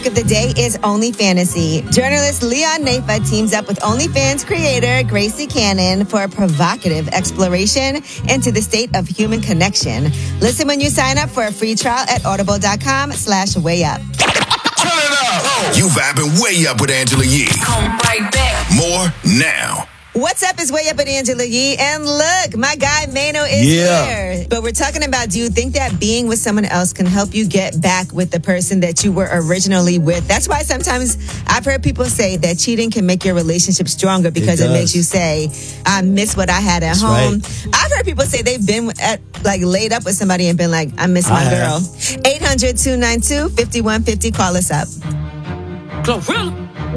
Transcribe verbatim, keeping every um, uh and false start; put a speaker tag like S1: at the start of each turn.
S1: topic of the day is Only Fantasy. Journalist Leon Nafa teams up with OnlyFans creator Gracie Cannon for a provocative exploration into the state of human connection. Listen when you sign up for a free trial at audible.com slash way up.
S2: Turn it up! You vibing way up with Angela Yee.
S3: Come right back.
S2: More now.
S1: What's up? It's Way Up with Angela Yee. And look, my guy Mano is
S4: Yeah.
S1: here. But we're talking about, do you think that being with someone else can help you get back with the person that you were originally with? That's why sometimes I've heard people say that cheating can make your relationship stronger because it,
S4: It
S1: makes
S4: does.
S1: you say, I miss what I had at
S4: That's
S1: home.
S4: right.
S1: I've heard people say they've been at, like laid up with somebody and been like, I miss my
S4: I
S1: girl.
S4: have.
S1: eight hundred, two nine two, five one five zero. Call us up.
S3: Glorilla.